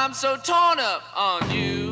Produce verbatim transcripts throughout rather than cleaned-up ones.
I'm so torn up on you.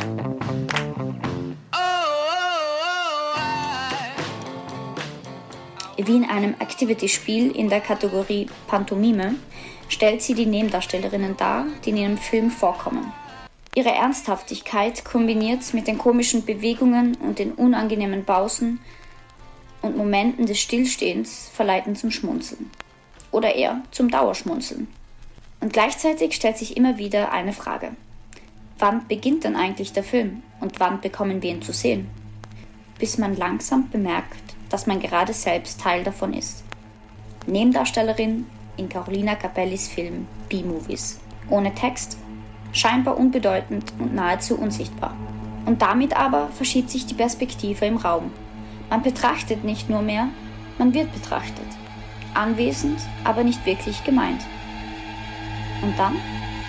Wie in einem Activity-Spiel in der Kategorie Pantomime stellt sie die Nebendarstellerinnen dar, die in ihrem Film vorkommen. Ihre Ernsthaftigkeit kombiniert mit den komischen Bewegungen und den unangenehmen Pausen und Momenten des Stillstehens verleiten zum Schmunzeln. Oder eher zum Dauerschmunzeln. Und gleichzeitig stellt sich immer wieder eine Frage. Wann beginnt denn eigentlich der Film und wann bekommen wir ihn zu sehen? Bis man langsam bemerkt, dass man gerade selbst Teil davon ist. Nebendarstellerin in Carolina Capellis Film B-Movies. Ohne Text, scheinbar unbedeutend und nahezu unsichtbar. Und damit aber verschiebt sich die Perspektive im Raum. Man betrachtet nicht nur mehr, man wird betrachtet. Anwesend, aber nicht wirklich gemeint. Und dann?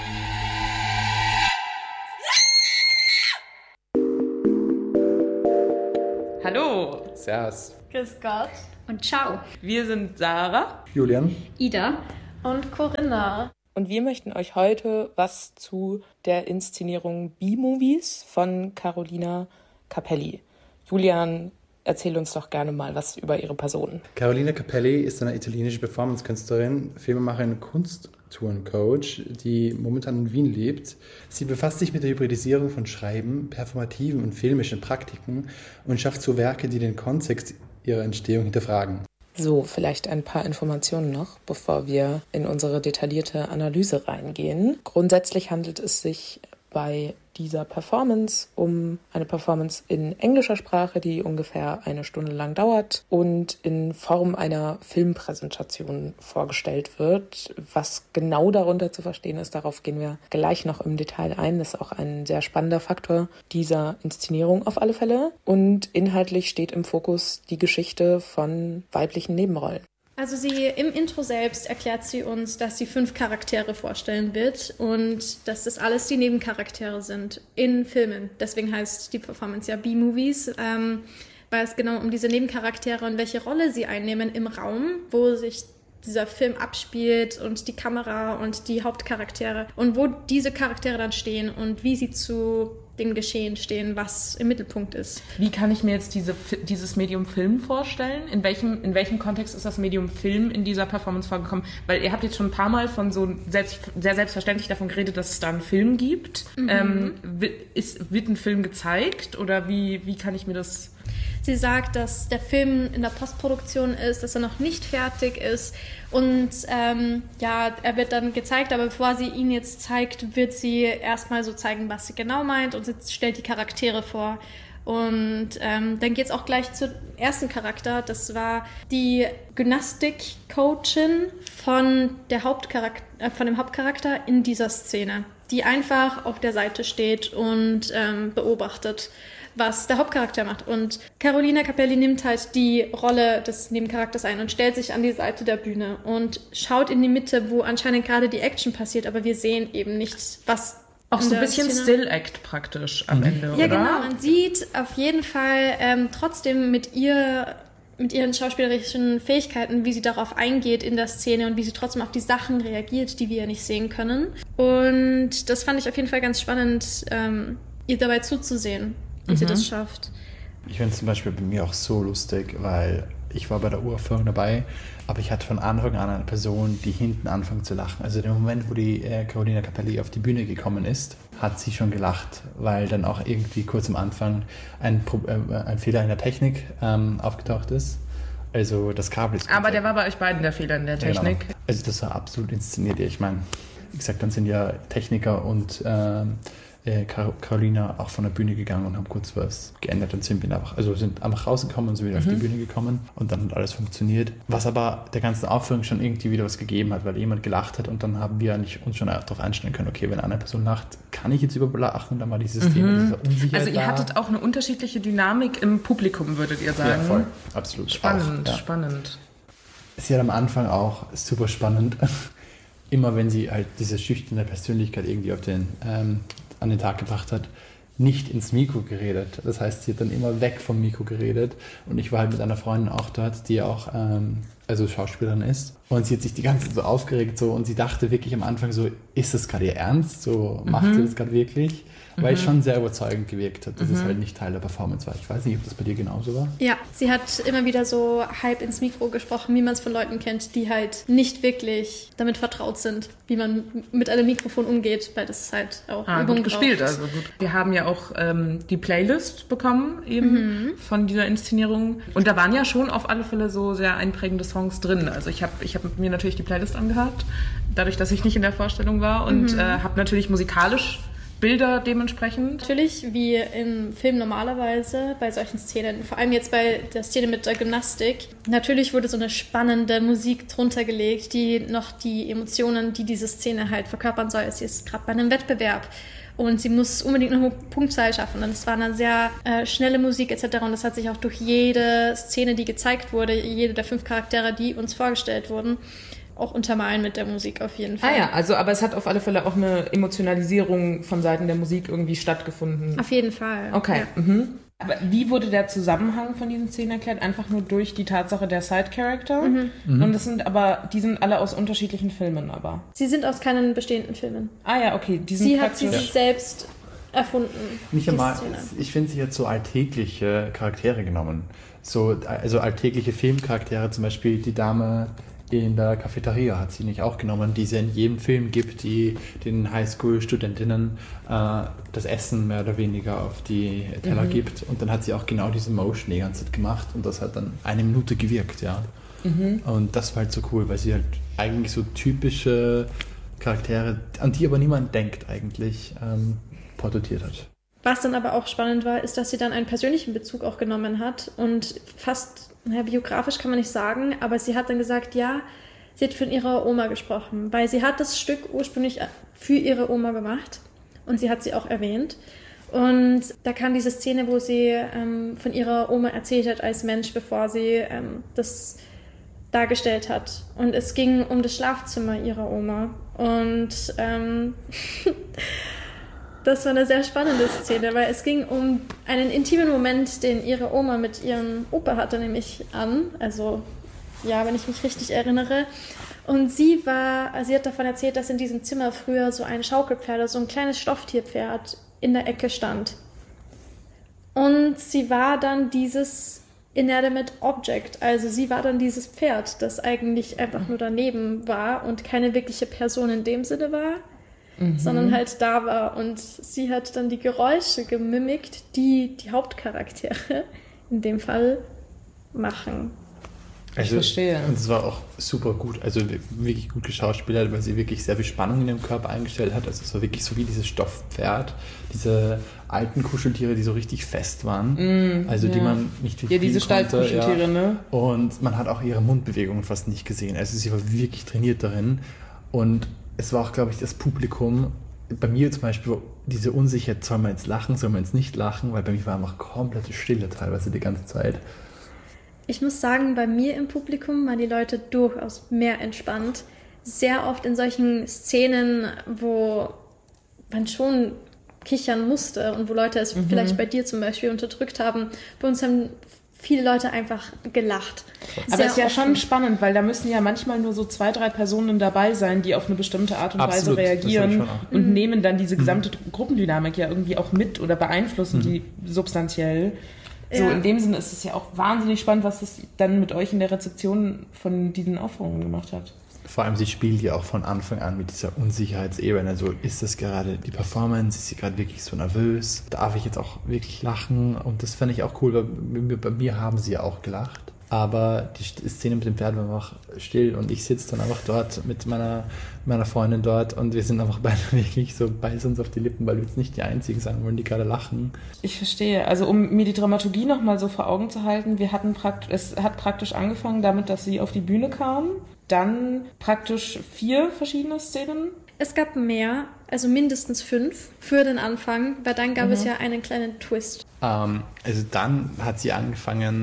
Hallo. Servus. Grüß Gott. Und ciao. Wir sind Sarah, Julian, Ida Und Corinna. und wir möchten euch heute was zu der Inszenierung B-Movies von Carolina Capelli. Julian, erzähl uns doch gerne mal was über ihre Person. Carolina Capelli ist eine italienische Performance-Künstlerin, Filmemacherin und Kunsttourencoach, die momentan in Wien lebt. Sie befasst sich mit der Hybridisierung von Schreiben, performativen und filmischen Praktiken und schafft so Werke, die den Kontext ihrer Entstehung hinterfragen. So, vielleicht ein paar Informationen noch, bevor wir in unsere detaillierte Analyse reingehen. Grundsätzlich handelt es sich bei dieser Performance um eine Performance in englischer Sprache, die ungefähr eine Stunde lang dauert und in Form einer Filmpräsentation vorgestellt wird. Was genau darunter zu verstehen ist, darauf gehen wir gleich noch im Detail ein. Das ist auch ein sehr spannender Faktor dieser Inszenierung auf alle Fälle. Und inhaltlich steht im Fokus die Geschichte von weiblichen Nebenrollen. Also sie im Intro selbst erklärt sie uns, dass sie fünf Charaktere vorstellen wird und dass das alles die Nebencharaktere sind in Filmen. Deswegen heißt die Performance ja B-Movies, ähm, weil es genau um diese Nebencharaktere und welche Rolle sie einnehmen im Raum, wo sich dieser Film abspielt und die Kamera und die Hauptcharaktere und wo diese Charaktere dann stehen und wie sie zu dem Geschehen stehen, was im Mittelpunkt ist. Wie kann ich mir jetzt diese, dieses Medium Film vorstellen? In welchem, in welchem Kontext ist das Medium Film in dieser Performance vorgekommen? Weil ihr habt jetzt schon ein paar Mal von so selbst, sehr selbstverständlich davon geredet, dass es da einen Film gibt. Mhm. Ähm, ist, wird ein Film gezeigt oder wie, wie kann ich mir das... Sie sagt, dass der Film in der Postproduktion ist, dass er noch nicht fertig ist und ähm, ja, er wird dann gezeigt, aber bevor sie ihn jetzt zeigt, wird sie erstmal so zeigen, was sie genau meint und sie stellt die Charaktere vor. Und ähm, dann geht es auch gleich zum ersten Charakter, das war die Gymnastik-Coachin von, der Hauptcharakter, äh, von dem Hauptcharakter in dieser Szene, die einfach auf der Seite steht und ähm, beobachtet, was der Hauptcharakter macht. Und Carolina Capelli nimmt halt die Rolle des Nebencharakters ein und stellt sich an die Seite der Bühne und schaut in die Mitte, wo anscheinend gerade die Action passiert, aber wir sehen eben nicht, was... Auch so ein bisschen Still-Act praktisch am Ende, ja, oder? Ja, genau. Man sieht auf jeden Fall ähm, trotzdem mit ihr... mit ihren schauspielerischen Fähigkeiten, wie sie darauf eingeht in der Szene und wie sie trotzdem auf die Sachen reagiert, die wir ja nicht sehen können. Und das fand ich auf jeden Fall ganz spannend, ähm, ihr dabei zuzusehen, wie mhm. sie das schafft. Ich finde es zum Beispiel bei mir auch so lustig, weil ich war bei der Uraufführung dabei, aber ich hatte von Anfang an eine Person, die hinten anfängt zu lachen. Also der Moment, wo die äh, Carolina Capelli auf die Bühne gekommen ist, hat sie schon gelacht, weil dann auch irgendwie kurz am Anfang ein, äh, ein Fehler in der Technik ähm, aufgetaucht ist. Also das Kabel ist... Aber der war bei euch beiden der Fehler in der Technik. Ja, genau. Also das war absolut inszeniert. Ich meine, wie gesagt, dann sind ja Techniker und ähm, äh, Carolina auch von der Bühne gegangen und haben kurz was geändert und sind einfach, also sind einfach rausgekommen und sind wieder mhm. auf die Bühne gekommen und dann hat alles funktioniert. Was aber der ganzen Aufführung schon irgendwie wieder was gegeben hat, weil jemand gelacht hat und dann haben wir nicht uns schon darauf einstellen können, okay, wenn eine Person lacht, kann ich jetzt überlachen, dann war dieses mhm. Thema, diese Unsicherheit. Also ihr da. hattet auch eine unterschiedliche Dynamik im Publikum, würdet ihr sagen? Ja, voll, absolut. Spannend, auch, ja. spannend. Sie hat am Anfang auch super spannend, immer wenn sie halt diese schüchterne Persönlichkeit irgendwie auf den ähm, an den Tag gebracht hat, nicht ins Mikro geredet. Das heißt, sie hat dann immer weg vom Mikro geredet und ich war halt mit einer Freundin auch dort, die auch ähm, also Schauspielerin ist. Und sie hat sich die ganze Zeit so aufgeregt so und sie dachte wirklich am Anfang so, ist das gerade ihr Ernst? So, macht mhm. sie das gerade wirklich? Weil es schon sehr überzeugend gewirkt hat, dass mhm. es halt nicht Teil der Performance war. Ich weiß nicht, ob das bei dir genauso war. Ja, sie hat immer wieder so halb ins Mikro gesprochen, wie man es von Leuten kennt, die halt nicht wirklich damit vertraut sind, wie man mit einem Mikrofon umgeht, weil das halt auch ah, Übung gut gespielt, braucht. also gut. Wir haben ja auch ähm, die Playlist bekommen eben mhm. von dieser Inszenierung und da waren ja schon auf alle Fälle so sehr einprägende Songs drin. Also ich habe ich hab mir natürlich die Playlist angehört, dadurch, dass ich nicht in der Vorstellung war und mhm. äh, habe natürlich musikalisch Bilder dementsprechend. Natürlich, wie im Film normalerweise bei solchen Szenen, vor allem jetzt bei der Szene mit der Gymnastik, natürlich wurde so eine spannende Musik drunter gelegt, die noch die Emotionen, die diese Szene halt verkörpern soll. Sie ist gerade bei einem Wettbewerb und sie muss unbedingt noch eine Punktzahl schaffen. Und es war eine sehr äh, schnelle Musik et cetera. Und das hat sich auch durch jede Szene, die gezeigt wurde, jede der fünf Charaktere, die uns vorgestellt wurden, auch untermalen mit der Musik auf jeden Fall. Ah ja, also aber es hat auf alle Fälle auch eine Emotionalisierung von Seiten der Musik irgendwie stattgefunden. Auf jeden Fall. Okay. Ja. Mhm. Aber wie wurde der Zusammenhang von diesen Szenen erklärt? Einfach nur durch die Tatsache der Side-Character? Mhm. Mhm. Und das sind aber, die sind alle aus unterschiedlichen Filmen aber. Sie sind aus keinen bestehenden Filmen. Ah ja, okay. Die sind sie hat sie sich selbst erfunden. Nicht einmal, ich finde, sie hat so alltägliche Charaktere genommen. So, also alltägliche Filmcharaktere, zum Beispiel die Dame in der Cafeteria hat sie nicht auch genommen, die es ja in jedem Film gibt, die den Highschool-Studentinnen äh, das Essen mehr oder weniger auf die Teller mhm. gibt. Und dann hat sie auch genau diese Motion die ganze Zeit gemacht und das hat dann eine Minute gewirkt, ja. Mhm. Und das war halt so cool, weil sie halt eigentlich so typische Charaktere, an die aber niemand denkt eigentlich, ähm, porträtiert hat. Was dann aber auch spannend war, ist, dass sie dann einen persönlichen Bezug auch genommen hat und fast, naja, biografisch kann man nicht sagen, aber sie hat dann gesagt, ja, sie hat von ihrer Oma gesprochen, weil sie hat das Stück ursprünglich für ihre Oma gemacht und sie hat sie auch erwähnt. Und da kam diese Szene, wo sie ähm, von ihrer Oma erzählt hat als Mensch, bevor sie ähm, das dargestellt hat. Und es ging um das Schlafzimmer ihrer Oma. Und ähm, das war eine sehr spannende Szene, weil es ging um einen intimen Moment, den ihre Oma mit ihrem Opa hatte, nämlich an. Also, ja, wenn ich mich richtig erinnere. Und sie war, sie hat davon erzählt, dass in diesem Zimmer früher so ein Schaukelpferd, also so ein kleines Stofftierpferd in der Ecke stand. Und sie war dann dieses inanimate Object, also sie war dann dieses Pferd, das eigentlich einfach nur daneben war und keine wirkliche Person in dem Sinne war. Mhm. Sondern halt da war und sie hat dann die Geräusche gemimikt, die die Hauptcharaktere in dem Fall machen. Also, ich verstehe. Und es war auch super gut, also wirklich gut geschauspielert, weil sie wirklich sehr viel Spannung in dem Körper eingestellt hat. Also es war wirklich so wie dieses Stoffpferd, diese alten Kuscheltiere, die so richtig fest waren, mm, also ja. die man nicht wirklich ja, diese Stallkuscheltiere, ja. ne? Und man hat auch ihre Mundbewegungen fast nicht gesehen. Also sie war wirklich trainiert darin und es war auch, glaube ich, das Publikum, bei mir zum Beispiel, diese Unsicherheit, soll man jetzt lachen, soll man jetzt nicht lachen, weil bei mir war einfach komplette Stille teilweise die ganze Zeit. Ich muss sagen, bei mir im Publikum waren die Leute durchaus mehr entspannt. Sehr oft in solchen Szenen, wo man schon kichern musste und wo Leute es mhm. vielleicht bei dir zum Beispiel unterdrückt haben. Bei uns haben viele Leute einfach gelacht. Aber es ist ja offen. Schon spannend, weil da müssen ja manchmal nur so zwei, drei Personen dabei sein, die auf eine bestimmte Art und Absolut, Weise reagieren und mhm. nehmen dann diese gesamte mhm. Gruppendynamik ja irgendwie auch mit oder beeinflussen mhm. die substanziell. So, ja. in dem Sinne ist es ja auch wahnsinnig spannend, was das dann mit euch in der Rezeption von diesen Aufführungen gemacht hat. Vor allem, sie spielt ja auch von Anfang an mit dieser Unsicherheitsebene. Also ist das gerade die Performance? Ist sie gerade wirklich so nervös? Darf ich jetzt auch wirklich lachen? Und das fand ich auch cool, weil bei mir haben sie ja auch gelacht. Aber die Szene mit dem Pferd war einfach still und ich sitze dann einfach dort mit meiner, meiner Freundin dort und wir sind einfach beide wirklich so beißen uns auf die Lippen, weil wir jetzt nicht die Einzigen sein wollen, die gerade lachen. Ich verstehe. Also um mir die Dramaturgie nochmal so vor Augen zu halten, wir hatten prakt- es hat praktisch angefangen damit, dass sie auf die Bühne kam, dann praktisch vier verschiedene Szenen. Es gab mehr, also mindestens fünf für den Anfang, weil dann gab mhm. es ja einen kleinen Twist. Ähm, also dann hat sie angefangen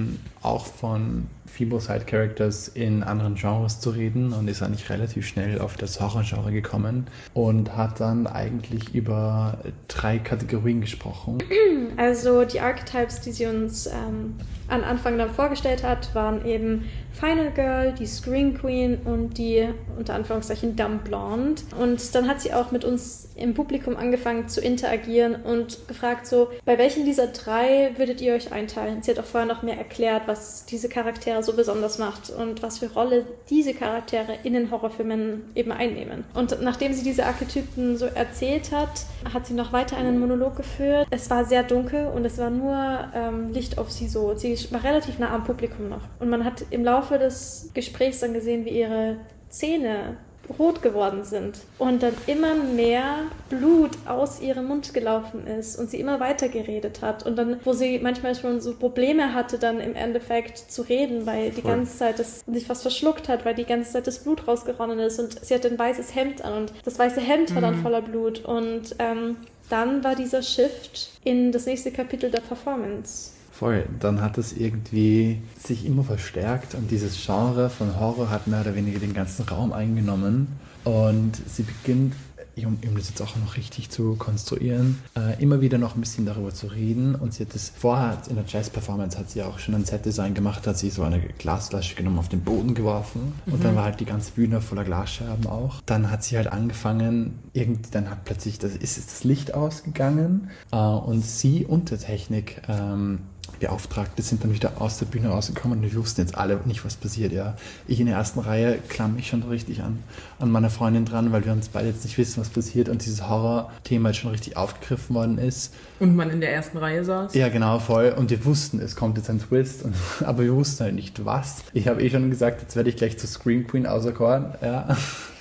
auch von Female Side Characters in anderen Genres zu reden und ist eigentlich relativ schnell auf das Horror-Genre gekommen und hat dann eigentlich über drei Kategorien gesprochen. Also die Archetypes, die sie uns ähm, am Anfang dann vorgestellt hat, waren eben Final Girl, die Scream Queen und die unter Anführungszeichen Dumb Blonde. Und dann hat sie auch mit uns im Publikum angefangen zu interagieren und gefragt so, bei welchen dieser drei würdet ihr euch einteilen? Sie hat auch vorher noch mehr erklärt, was diese Charaktere so besonders macht und was für Rolle diese Charaktere in den Horrorfilmen eben einnehmen. Und nachdem sie diese Archetypen so erzählt hat, hat sie noch weiter einen Monolog geführt. Es war sehr dunkel und es war nur ähm, Licht auf sie so. Sie war relativ nah am Publikum noch. Und man hat im Laufe des Gesprächs dann gesehen, wie ihre Zähne rot geworden sind und dann immer mehr Blut aus ihrem Mund gelaufen ist und sie immer weiter geredet hat und dann, wo sie manchmal schon so Probleme hatte, dann im Endeffekt zu reden, weil die Voll. ganze Zeit das sich fast verschluckt hat, weil die ganze Zeit das Blut rausgeronnen ist und sie hatte ein weißes Hemd an und das weiße Hemd mhm. war dann voller Blut und ähm, dann war dieser Shift in das nächste Kapitel der Performance. Voll, dann hat es irgendwie sich immer verstärkt und dieses Genre von Horror hat mehr oder weniger den ganzen Raum eingenommen und sie beginnt, um, um das jetzt auch noch richtig zu konstruieren, äh, immer wieder noch ein bisschen darüber zu reden und sie hat das vorher in der Jazz-Performance hat sie auch schon ein Set-Design gemacht, hat sie so eine Glasflasche genommen, auf den Boden geworfen und mhm. dann war halt die ganze Bühne voller Glasscherben auch. Dann hat sie halt angefangen, irgendwie, dann hat plötzlich, das ist das Licht ausgegangen äh, und sie und der Technik ähm, Beauftragte sind dann wieder aus der Bühne rausgekommen und wir wussten jetzt alle nicht, was passiert. Ja. Ich in der ersten Reihe klamm mich schon richtig an, an meiner Freundin dran, weil wir uns beide jetzt nicht wissen, was passiert und dieses Horror-Thema jetzt schon richtig aufgegriffen worden ist. Und man in der ersten Reihe saß? Ja, genau, voll. Und wir wussten, es kommt jetzt ein Twist, und, aber wir wussten halt nicht, was. Ich habe eh schon gesagt, jetzt werde ich gleich zur Scream Queen auserkoren. Ja.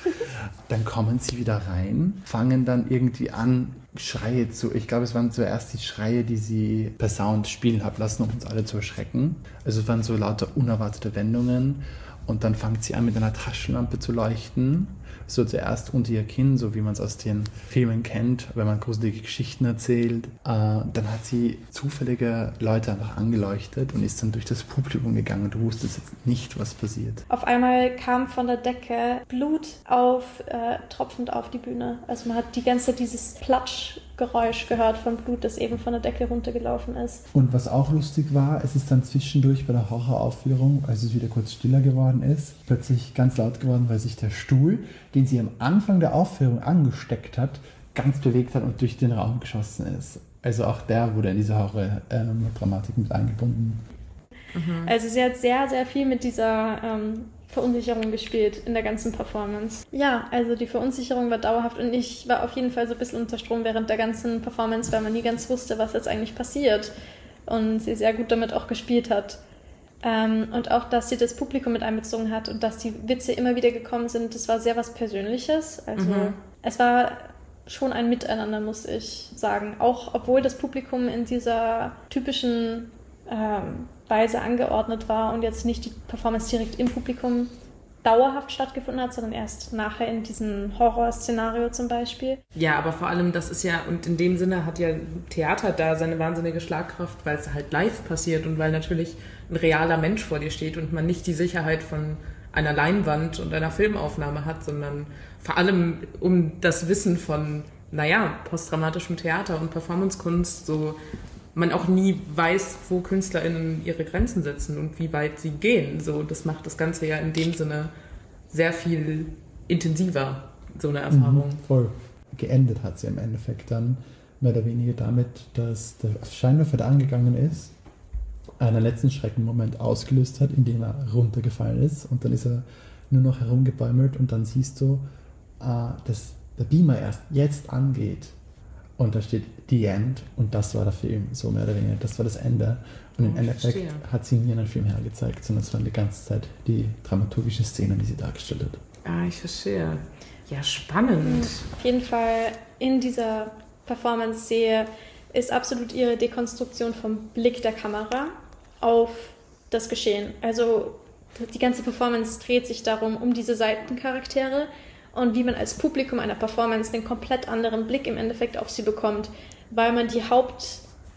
Dann kommen sie wieder rein, fangen dann irgendwie an, Schreie zu, ich glaube, es waren zuerst die Schreie, die sie per Sound spielen hat lassen, um uns alle zu erschrecken. Also es waren so lauter unerwartete Wendungen und dann fängt sie an, mit einer Taschenlampe zu leuchten. So zuerst unter ihr Kinn, so wie man es aus den Filmen kennt, wenn man gruselige Geschichten erzählt. Äh, dann hat sie zufällige Leute einfach angeleuchtet und ist dann durch das Publikum gegangen und du wusstest jetzt nicht, was passiert. Auf einmal kam von der Decke Blut auf, äh, tropfend auf die Bühne. Also man hat die ganze Zeit dieses Platschgeräusch gehört von Blut, das eben von der Decke runtergelaufen ist. Und was auch lustig war, es ist dann zwischendurch bei der Horroraufführung, als es wieder kurz stiller geworden ist, plötzlich ganz laut geworden, weil sich der Stuhl, den sie am Anfang der Aufführung angesteckt hat, ganz bewegt hat und durch den Raum geschossen ist. Also auch der wurde in diese Horror-Dramatik mit eingebunden. Mhm. Also sie hat sehr, sehr viel mit dieser ähm, Verunsicherung gespielt in der ganzen Performance. Ja, also die Verunsicherung war dauerhaft und ich war auf jeden Fall so ein bisschen unter Strom während der ganzen Performance, weil man nie ganz wusste, was jetzt eigentlich passiert. Und sie sehr gut damit auch gespielt hat. Ähm, und auch, dass sie das Publikum mit einbezogen hat und dass die Witze immer wieder gekommen sind, das war sehr was Persönliches. Also mhm. es war schon ein Miteinander, muss ich sagen. Auch obwohl das Publikum in dieser typischen ähm, Weise angeordnet war und jetzt nicht die Performance direkt im Publikum dauerhaft stattgefunden hat, sondern erst nachher in diesem Horrorszenario zum Beispiel. Ja, aber vor allem, das ist ja, und in dem Sinne hat ja Theater da seine wahnsinnige Schlagkraft, weil es halt live passiert und weil natürlich ein realer Mensch vor dir steht und man nicht die Sicherheit von einer Leinwand und einer Filmaufnahme hat, sondern vor allem um das Wissen von, naja, postdramatischem Theater und Performancekunst, so man auch nie weiß, wo KünstlerInnen ihre Grenzen setzen und wie weit sie gehen. So, das macht das Ganze ja in dem Sinne sehr viel intensiver, so eine Erfahrung. Mhm, voll. Geendet hat sie im Endeffekt dann mehr oder weniger damit, dass der Scheinwerfer, der angegangen ist, einen letzten Schreckenmoment ausgelöst hat, indem er runtergefallen ist und dann ist er nur noch herumgebäumelt und dann siehst du, äh, dass der Beamer erst jetzt angeht. Und da steht The End und das war der Film, so mehr oder weniger. Das war das Ende. Und im Endeffekt verstehe. Hat sie nie einen Film hergezeigt, sondern es waren die ganze Zeit die dramaturgische Szenen, die sie dargestellt hat. Ah, ich verstehe. Ja, spannend. Auf jeden Fall in dieser Performance sehe, ist absolut ihre Dekonstruktion vom Blick der Kamera auf das Geschehen. Also die ganze Performance dreht sich darum, um diese Seitencharaktere und wie man als Publikum einer Performance einen komplett anderen Blick im Endeffekt auf sie bekommt, weil man die Haupt,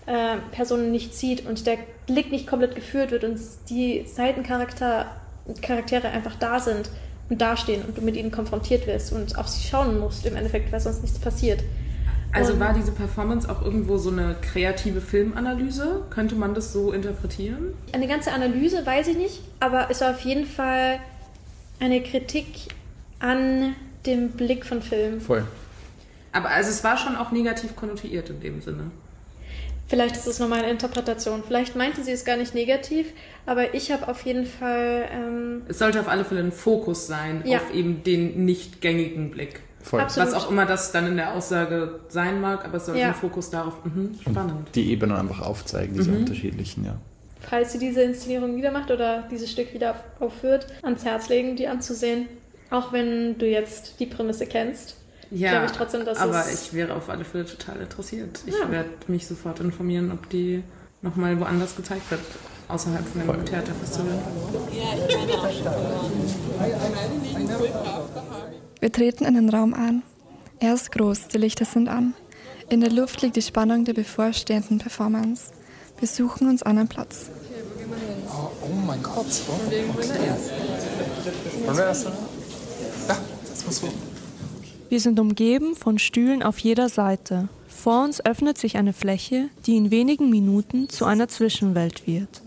äh, Personen nicht sieht und der Blick nicht komplett geführt wird und die Seitencharaktere Charaktere einfach da sind und dastehen und du mit ihnen konfrontiert wirst und auf sie schauen musst im Endeffekt, weil sonst nichts passiert. Also und war diese Performance auch irgendwo so eine kreative Filmanalyse? Könnte man das so interpretieren? Eine ganze Analyse weiß ich nicht, aber es war auf jeden Fall eine Kritik an dem Blick von Film. Voll. Aber also es war schon auch negativ konnotiert in dem Sinne. Vielleicht ist es nur meine Interpretation. Vielleicht meinte sie es gar nicht negativ, aber ich habe auf jeden Fall... Ähm, es sollte auf alle Fälle ein Fokus sein ja. auf eben den nicht gängigen Blick. Voll. Absolut. Was auch immer das dann in der Aussage sein mag, aber es sollte Ja. ein Fokus darauf... Mhm, spannend. Und die Ebenen einfach aufzeigen, diese Mhm. unterschiedlichen, ja. Falls sie diese Inszenierung wieder macht oder dieses Stück wieder aufführt, ans Herz legen, die anzusehen. Auch wenn du jetzt die Prämisse kennst. Ja, glaube ich trotzdem, dass aber es- ich wäre auf alle Fälle total interessiert. Ich Ja. werde mich sofort informieren, ob die nochmal woanders gezeigt wird, außerhalb von dem Voll. Theaterfestival. Wir treten in den Raum ein. Er ist groß, die Lichter sind an. In der Luft liegt die Spannung der bevorstehenden Performance. Wir suchen uns einen Platz. Oh, oh mein Gott. Oh, okay. Wollen wir erst? Ja, das muss so. Wir sind umgeben von Stühlen auf jeder Seite. Vor uns öffnet sich eine Fläche, die in wenigen Minuten zu einer Zwischenwelt wird.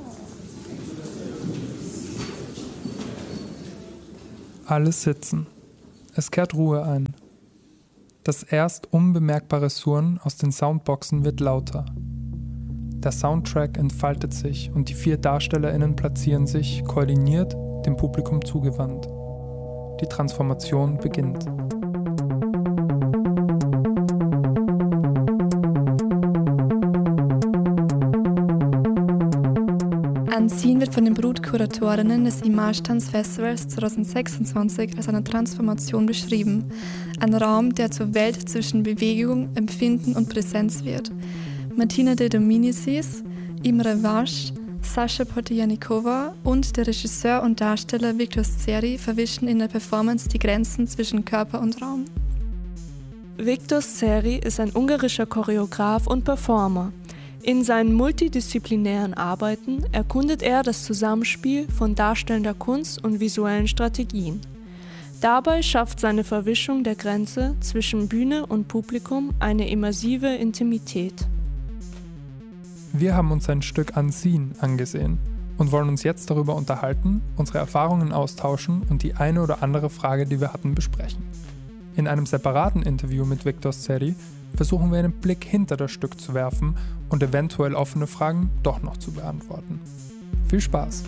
Alle sitzen. Es kehrt Ruhe ein. Das erst unbemerkbare Surren aus den Soundboxen wird lauter. Der Soundtrack entfaltet sich und die vier DarstellerInnen platzieren sich, koordiniert, dem Publikum zugewandt. Die Transformation beginnt. Unseen wird von den Brutkuratorinnen des Image-Tanz-Festivals zwanzig sechsundzwanzig als eine Transformation beschrieben. Ein Raum, der zur Welt zwischen Bewegung, Empfinden und Präsenz wird. Martina de Dominicis, Imre Vasch, Sascha Potijanikova und der Regisseur und Darsteller Viktor Szeri verwischen in der Performance die Grenzen zwischen Körper und Raum. Viktor Szeri ist ein ungarischer Choreograf und Performer. In seinen multidisziplinären Arbeiten erkundet er das Zusammenspiel von darstellender Kunst und visuellen Strategien. Dabei schafft seine Verwischung der Grenze zwischen Bühne und Publikum eine immersive Intimität. Wir haben uns ein Stück Unseen angesehen und wollen uns jetzt darüber unterhalten, unsere Erfahrungen austauschen und die eine oder andere Frage, die wir hatten, besprechen. In einem separaten Interview mit Viktor Szeri versuchen wir einen Blick hinter das Stück zu werfen und eventuell offene Fragen doch noch zu beantworten. Viel Spaß!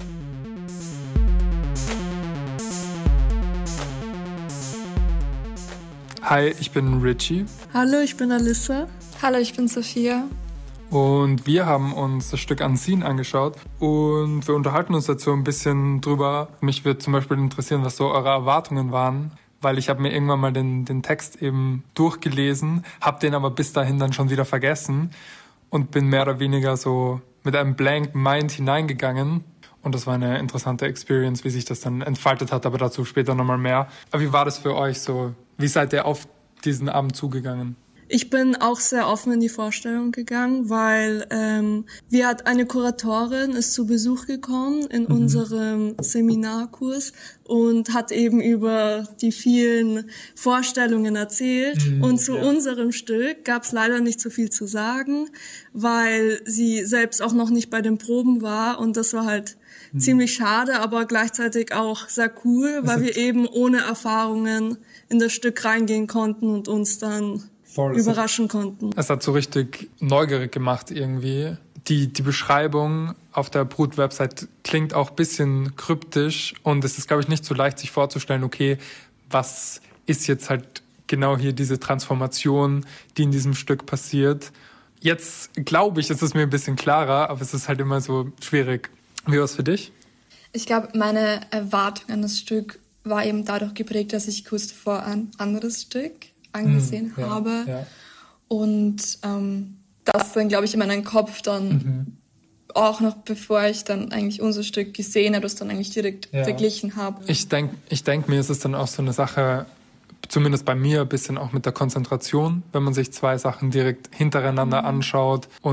Hi, ich bin Richie Hallo, ich bin Alyssa. Hallo, ich bin Sophia. und wir haben uns das Stück Unseen angeschaut und wir unterhalten uns dazu ein bisschen drüber. Mich würde zum Beispiel interessieren, was so eure Erwartungen waren, weil ich habe mir irgendwann mal den, den Text eben durchgelesen, habe den aber bis dahin dann schon wieder vergessen und bin mehr oder weniger so mit einem blank Mind hineingegangen. Und das war eine interessante Experience, wie sich das dann entfaltet hat, aber dazu später nochmal mehr. Aber wie war das für euch so? Wie seid ihr auf diesen Abend zugegangen? Ich bin auch sehr offen in die Vorstellung gegangen, weil ähm, wir hat eine Kuratorin ist zu Besuch gekommen in mhm. unserem Seminarkurs und hat eben über die vielen Vorstellungen erzählt. Mhm, und zu ja. unserem Stück gab es leider nicht so viel zu sagen, weil sie selbst auch noch nicht bei den Proben war und das war halt mhm. ziemlich schade, aber gleichzeitig auch sehr cool, weil wir eben ohne Erfahrungen in das Stück reingehen konnten und uns dann Voll, überraschen hat, konnten. Es hat so richtig neugierig gemacht irgendwie. Die, die Beschreibung auf der Brut-Website klingt auch ein bisschen kryptisch und es ist, glaube ich, nicht so leicht, sich vorzustellen, okay, was ist jetzt halt genau hier diese Transformation, die in diesem Stück passiert. Jetzt glaube ich, ist es mir ein bisschen klarer, aber es ist halt immer so schwierig. Wie war es für dich? Ich glaube, meine Erwartung an das Stück war eben dadurch geprägt, dass ich kurz davor ein anderes Stück angesehen hm, ja, habe ja. und ähm, das dann, glaube ich, in meinem Kopf dann mhm. auch noch, bevor ich dann eigentlich unser Stück gesehen habe, das dann eigentlich direkt ja. verglichen habe. Ich denke ich denk mir, ist es dann auch so eine Sache, zumindest bei mir, ein bisschen auch mit der Konzentration, wenn man sich zwei Sachen direkt hintereinander mhm. anschaut und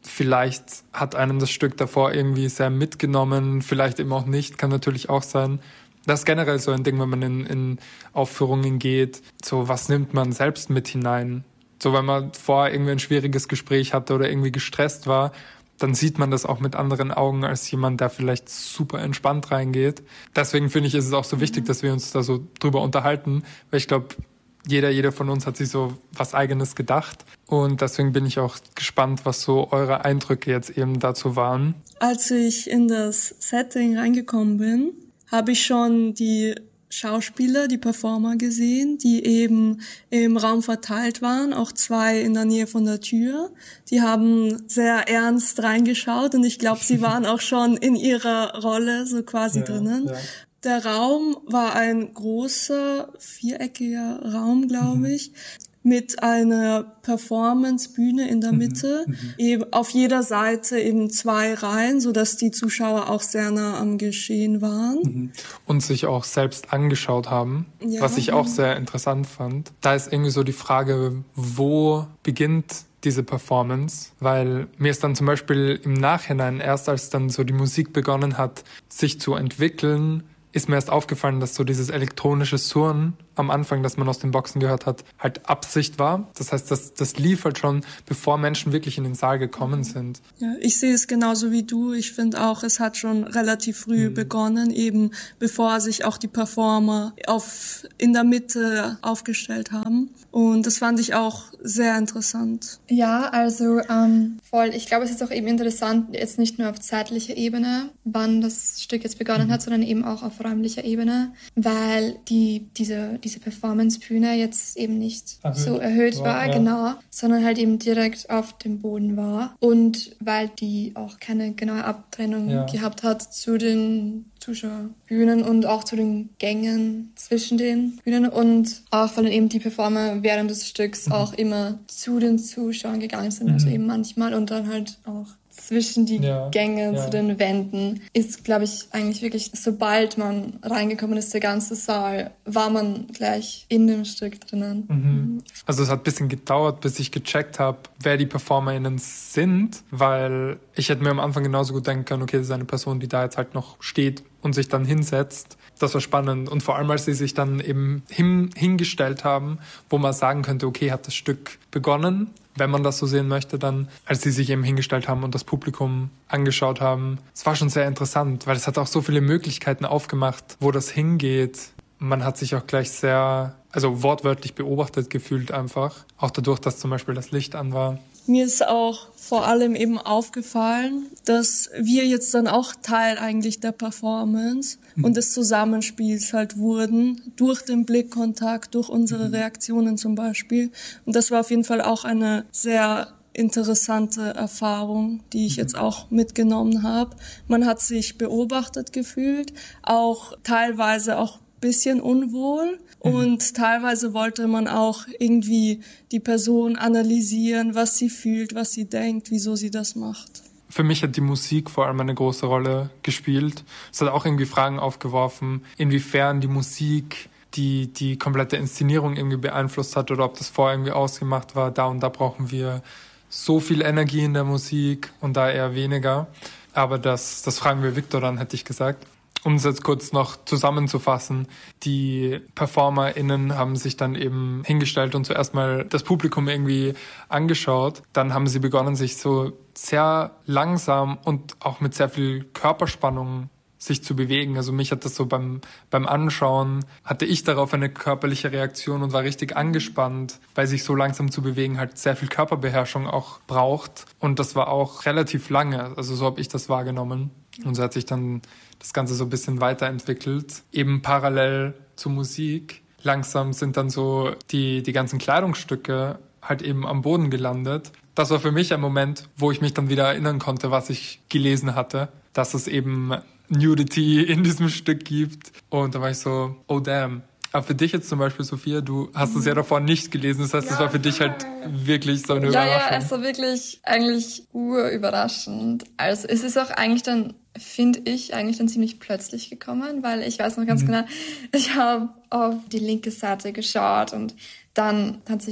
vielleicht hat einen das Stück davor irgendwie sehr mitgenommen, vielleicht eben auch nicht, kann natürlich auch sein. Das ist generell so ein Ding, wenn man in, in Aufführungen geht, so was nimmt man selbst mit hinein? So wenn man vorher irgendwie ein schwieriges Gespräch hatte oder irgendwie gestresst war, dann sieht man das auch mit anderen Augen als jemand, der vielleicht super entspannt reingeht. Deswegen finde ich, ist es auch so wichtig, dass wir uns da so drüber unterhalten, weil ich glaube, jeder, jeder von uns hat sich so was Eigenes gedacht. Und deswegen bin ich auch gespannt, was so eure Eindrücke jetzt eben dazu waren. Als ich in das Setting reingekommen bin, habe ich schon die Schauspieler, die Performer gesehen, die eben im Raum verteilt waren, auch zwei in der Nähe von der Tür. Die haben sehr ernst reingeschaut und ich glaube, sie waren auch schon in ihrer Rolle so quasi ja, drinnen. Ja. Der Raum war ein großer, viereckiger Raum, glaube mhm. ich, mit einer Performance-Bühne in der Mitte, mhm. eben auf jeder Seite eben zwei Reihen, sodass die Zuschauer auch sehr nah am Geschehen waren. Mhm. Und sich auch selbst angeschaut haben, ja. was ich auch sehr interessant fand. Da ist irgendwie so die Frage, wo beginnt diese Performance, weil mir ist dann zum Beispiel im Nachhinein, erst als dann so die Musik begonnen hat, sich zu entwickeln, ist mir erst aufgefallen, dass so dieses elektronische Surren am Anfang, das man aus den Boxen gehört hat, halt Absicht war. Das heißt, das, das lief halt schon, bevor Menschen wirklich in den Saal gekommen sind. Ja, ich sehe es genauso wie du. Ich finde auch, es hat schon relativ früh mhm. begonnen, eben bevor sich auch die Performer auf, in der Mitte aufgestellt haben. Und das fand ich auch sehr interessant. Ja, also ähm, voll. Ich glaube, es ist auch eben interessant, jetzt nicht nur auf zeitlicher Ebene, wann das Stück jetzt begonnen mhm. hat, sondern eben auch auf räumlicher Ebene, weil die diese diese Performance-Bühne jetzt eben nicht erhöht. so erhöht war, ja. genau, sondern halt eben direkt auf dem Boden war und weil die auch keine genaue Abtrennung ja. gehabt hat zu den Zuschauerbühnen und auch zu den Gängen zwischen den Bühnen und auch weil dann eben die Performer während des Stücks mhm. auch immer zu den Zuschauern gegangen sind, mhm. also eben manchmal und dann halt auch zwischen die ja, Gänge ja. zu den Wänden ist, glaube ich, eigentlich wirklich, sobald man reingekommen ist, der ganze Saal, war man gleich in dem Stück drinnen. Mhm. Also es hat ein bisschen gedauert, bis ich gecheckt habe, wer die PerformerInnen sind, weil ich hätte mir am Anfang genauso gut denken können, okay, das ist eine Person, die da jetzt halt noch steht und sich dann hinsetzt. Das war spannend. Und vor allem, als sie sich dann eben hin, hingestellt haben, wo man sagen könnte, okay, hat das Stück begonnen, wenn man das so sehen möchte, dann, als sie sich eben hingestellt haben und das Publikum angeschaut haben. Es war schon sehr interessant, weil es hat auch so viele Möglichkeiten aufgemacht, wo das hingeht. Man hat sich auch gleich sehr, also wortwörtlich beobachtet gefühlt einfach. Auch dadurch, dass zum Beispiel das Licht an war. Mir ist auch vor allem eben aufgefallen, dass wir jetzt dann auch Teil eigentlich der Performance mhm. und des Zusammenspiels halt wurden, durch den Blickkontakt, durch unsere mhm. Reaktionen zum Beispiel. Und das war auf jeden Fall auch eine sehr interessante Erfahrung, die ich jetzt auch mitgenommen habe. Man hat sich beobachtet gefühlt, auch teilweise auch bisschen unwohl und teilweise wollte man auch irgendwie die Person analysieren, was sie fühlt, was sie denkt, wieso sie das macht. Für mich hat die Musik vor allem eine große Rolle gespielt. Es hat auch irgendwie Fragen aufgeworfen, inwiefern die Musik die die komplette Inszenierung irgendwie beeinflusst hat oder ob das vorher irgendwie ausgemacht war, da und da brauchen wir so viel Energie in der Musik und da eher weniger. Aber das, das fragen wir Victor dann, hätte ich gesagt. Um es jetzt kurz noch zusammenzufassen, die PerformerInnen haben sich dann eben hingestellt und zuerst mal das Publikum irgendwie angeschaut. Dann haben sie begonnen, sich so sehr langsam und auch mit sehr viel Körperspannung sich zu bewegen. Also mich hat das so beim beim Anschauen, hatte ich darauf eine körperliche Reaktion und war richtig angespannt, weil sich so langsam zu bewegen halt sehr viel Körperbeherrschung auch braucht. Und das war auch relativ lange, also so habe ich das wahrgenommen. Und so hat sich dann das Ganze so ein bisschen weiterentwickelt, eben parallel zur Musik. Langsam sind dann so die die ganzen Kleidungsstücke halt eben am Boden gelandet. Das war für mich ein Moment, wo ich mich dann wieder erinnern konnte, was ich gelesen hatte, dass es eben Nudity in diesem Stück gibt. Und da war ich so, oh damn. Aber für dich jetzt zum Beispiel, Sophia, du hast es ja davor nicht gelesen. Das heißt, ja, das war für dich halt wirklich so eine ja, Überraschung. Ja, ja, es war wirklich eigentlich urüberraschend. Also es ist auch eigentlich dann, finde ich, eigentlich dann ziemlich plötzlich gekommen, weil ich weiß noch ganz mhm. genau, ich habe auf die linke Seite geschaut und dann hat sich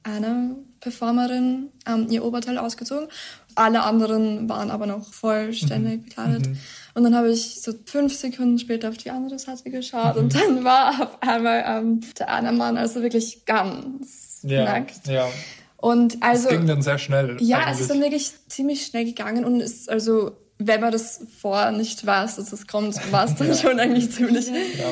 eine Performerin ähm, ihr Oberteil ausgezogen. Alle anderen waren aber noch vollständig mhm. bekleidet. Mhm. Und dann habe ich so fünf Sekunden später auf die andere Seite geschaut mhm. und dann war auf einmal ähm, der eine Mann also wirklich ganz ja, nackt. Ja. Und also, es ging dann sehr schnell. Ja, eigentlich. Es ist dann wirklich ziemlich schnell gegangen und ist also, wenn man das vorher nicht weiß, dass es kommt, war es dann schon eigentlich ziemlich ja.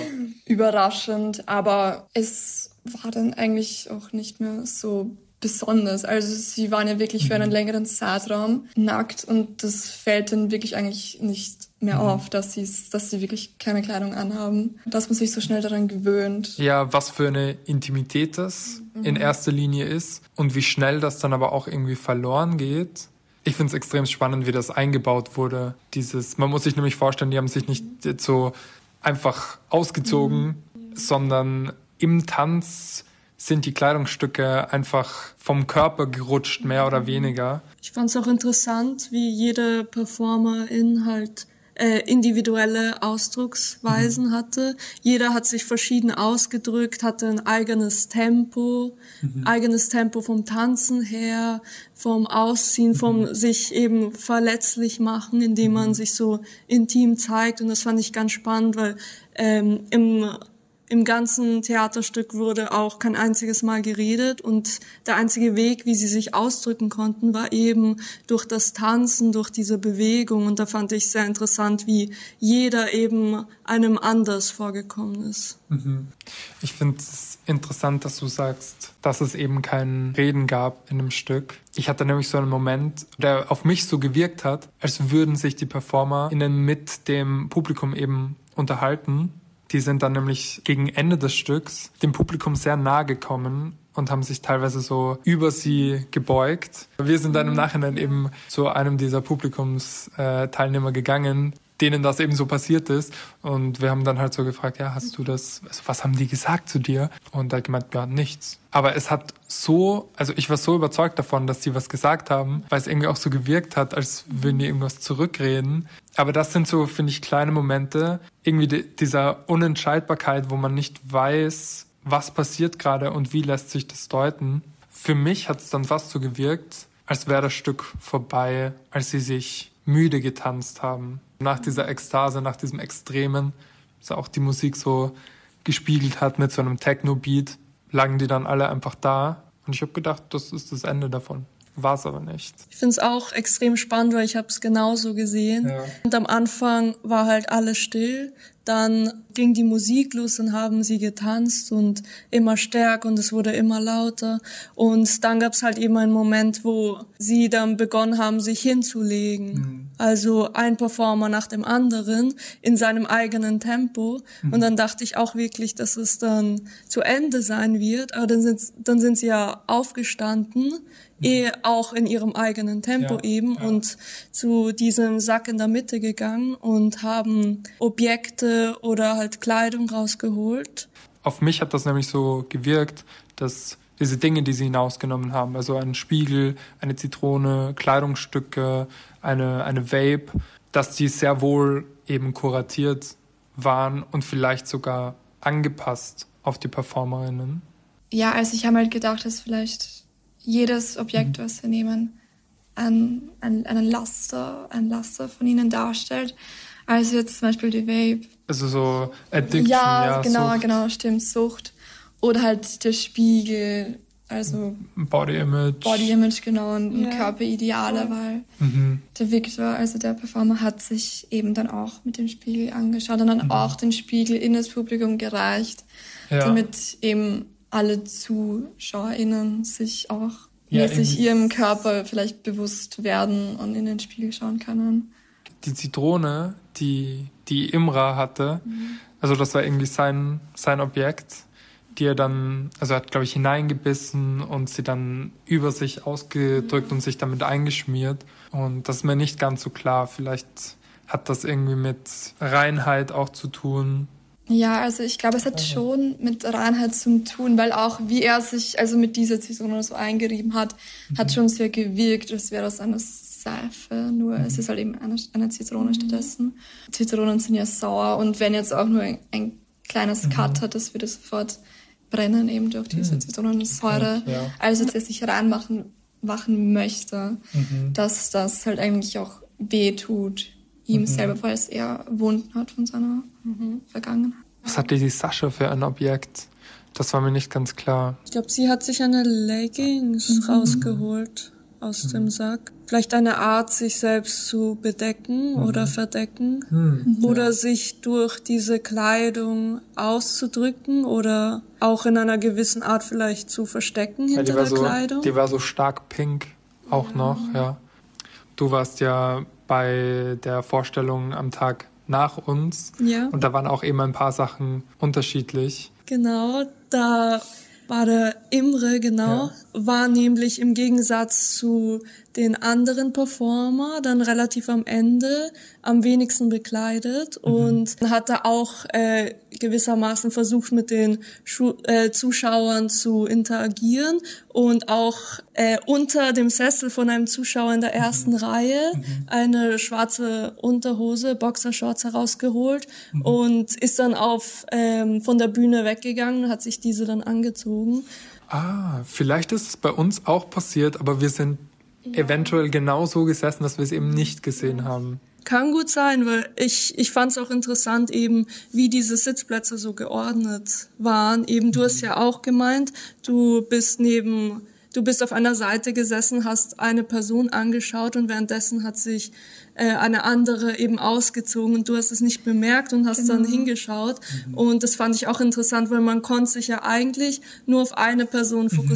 überraschend. Aber es war dann eigentlich auch nicht mehr so besonders. Also sie waren ja wirklich für einen längeren Zeitraum nackt und das fällt dann wirklich eigentlich nicht mehr auf, dass sie dass sie wirklich keine Kleidung anhaben. Dass man sich so schnell daran gewöhnt. Ja, was für eine Intimität das mhm. in erster Linie ist und wie schnell das dann aber auch irgendwie verloren geht. Ich finde es extrem spannend, wie das eingebaut wurde. Dieses, man muss sich nämlich vorstellen, die haben sich nicht jetzt so einfach ausgezogen, mhm. sondern im Tanz sind die Kleidungsstücke einfach vom Körper gerutscht, mehr oder weniger. Ich fand es auch interessant, wie jede Performerin halt äh, individuelle Ausdrucksweisen mhm. hatte. Jeder hat sich verschieden ausgedrückt, hatte ein eigenes Tempo, mhm. eigenes Tempo vom Tanzen her, vom Ausziehen, mhm. vom sich eben verletzlich machen, indem mhm. man sich so intim zeigt. Und das fand ich ganz spannend, weil ähm, im Im ganzen Theaterstück wurde auch kein einziges Mal geredet und der einzige Weg, wie sie sich ausdrücken konnten, war eben durch das Tanzen, durch diese Bewegung. Und da fand ich sehr interessant, wie jeder eben einem anders vorgekommen ist. Mhm. Ich finde es interessant, dass du sagst, dass es eben kein Reden gab in dem Stück. Ich hatte nämlich so einen Moment, der auf mich so gewirkt hat, als würden sich die PerformerInnen mit dem Publikum eben unterhalten. Die sind dann nämlich gegen Ende des Stücks dem Publikum sehr nahe gekommen und haben sich teilweise so über sie gebeugt. Wir sind dann im Nachhinein eben zu einem dieser Publikumsteilnehmer gegangen, denen das eben so passiert ist. Und wir haben dann halt so gefragt, ja, hast du das, also was haben die gesagt zu dir? Und er hat gemeint, ja, nichts. Aber es hat so, also ich war so überzeugt davon, dass die was gesagt haben, weil es irgendwie auch so gewirkt hat, als würden die irgendwas zurückreden. Aber das sind so, finde ich, kleine Momente, irgendwie die, dieser Unentscheidbarkeit, wo man nicht weiß, was passiert gerade und wie lässt sich das deuten. Für mich hat es dann fast so gewirkt, als wäre das Stück vorbei, als sie sich müde getanzt haben. Nach dieser Ekstase, nach diesem Extremen, dass auch die Musik so gespiegelt hat mit so einem Techno-Beat, lagen die dann alle einfach da. Und ich habe gedacht, das ist das Ende davon. War es aber nicht. Ich finde es auch extrem spannend, weil ich habe es genauso gesehen. Ja. Und am Anfang war halt alles still. Dann ging die Musik los und haben sie getanzt und immer stärker und es wurde immer lauter. Und dann gab es halt eben einen Moment, wo sie dann begonnen haben, sich hinzulegen. Mhm. Also ein Performer nach dem anderen in seinem eigenen Tempo. Mhm. Und dann dachte ich auch wirklich, dass es dann zu Ende sein wird. Aber dann sind, dann sind sie ja aufgestanden, mhm. eh auch in ihrem eigenen Tempo ja, eben ja. und zu diesem Sack in der Mitte gegangen und haben Objekte oder halt Kleidung rausgeholt. Auf mich hat das nämlich so gewirkt, dass diese Dinge, die sie hinausgenommen haben, also ein Spiegel, eine Zitrone, Kleidungsstücke, eine, eine Vape, dass die sehr wohl eben kuratiert waren und vielleicht sogar angepasst auf die Performerinnen. Ja, also ich habe halt gedacht, dass vielleicht jedes Objekt, was sie nehmen, ein, ein, einen Laster, ein Laster von ihnen darstellt. Also jetzt zum Beispiel die Vape. Also so Addiction, ja. ja, genau, Sucht. genau, stimmt, Sucht. Oder halt der Spiegel, also Body Image. Body Image, genau, und ja. Körperideale, weil mhm. der Victor, also der Performer, hat sich eben dann auch mit dem Spiegel angeschaut und dann mhm. auch den Spiegel in das Publikum gereicht, ja. damit eben alle ZuschauerInnen sich auch ja, sich ihrem Körper vielleicht bewusst werden und in den Spiegel schauen können. Die Zitrone, die, die Imra hatte, mhm. also das war irgendwie sein, sein Objekt, die er dann, also er hat, glaube ich, hineingebissen und sie dann über sich ausgedrückt mhm. und sich damit eingeschmiert. Und das ist mir nicht ganz so klar. Vielleicht hat das irgendwie mit Reinheit auch zu tun. Ja, also ich glaube, es hat also. schon mit Reinheit zu tun, weil auch wie er sich also mit dieser Zitrone so eingerieben hat, mhm. hat schon sehr gewirkt, als wäre das eine Seife, nur mhm. es ist halt eben eine, eine Zitrone mhm. stattdessen. Zitronen sind ja sauer und wenn jetzt auch nur ein, ein kleines Cut mhm. hat, das würde sofort brennen eben durch diese Zitronensäure. Ja. Also, dass er sich reinmachen machen möchte, mhm. dass das halt eigentlich auch weh tut ihm mhm. selber, weil es eher Wunden hat von seiner mhm. Vergangenheit. Was hatte die Sascha für ein Objekt? Das war mir nicht ganz klar. Ich glaube, sie hat sich eine Leggings mhm. rausgeholt aus mhm. dem Sack. Vielleicht eine Art, sich selbst zu bedecken mhm. oder verdecken. Mhm. Oder ja. sich durch diese Kleidung auszudrücken oder auch in einer gewissen Art vielleicht zu verstecken hinter ja, der so, Kleidung. Die war so stark pink auch ja. noch, ja. Du warst ja bei der Vorstellung am Tag nach uns. Ja. Und da waren auch eben ein paar Sachen unterschiedlich. Genau, da war der Imre, genau, ja. war nämlich im Gegensatz zu den anderen Performer dann relativ am Ende am wenigsten bekleidet mhm. und hat da auch äh, gewissermaßen versucht, mit den Schu- äh, Zuschauern zu interagieren und auch äh, unter dem Sessel von einem Zuschauer in der ersten mhm. Reihe mhm. eine schwarze Unterhose, Boxershorts herausgeholt mhm. und ist dann auf ähm, von der Bühne weggegangen und hat sich diese dann angezogen. Ah, vielleicht ist es bei uns auch passiert, aber wir sind ja. eventuell genau so gesessen, dass wir es eben nicht gesehen haben. Kann gut sein, weil ich ich fand es auch interessant eben, wie diese Sitzplätze so geordnet waren. Eben, du hast ja auch gemeint, du bist neben, du bist auf einer Seite gesessen, hast eine Person angeschaut und währenddessen hat sich äh, eine andere eben ausgezogen und du hast es nicht bemerkt und hast genau. dann hingeschaut. Mhm. Und das fand ich auch interessant, weil man konnte sich ja eigentlich nur auf eine Person fokussieren.